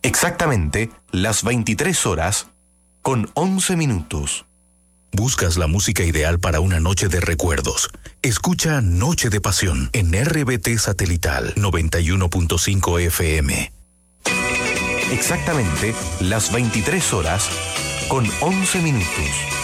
Exactamente las 23 horas con 11 minutos. ¿Buscas la música ideal para una noche de recuerdos? Escucha Noche de Pasión en RBT Satelital 91.5 FM. Exactamente las 23 horas con 11 minutos.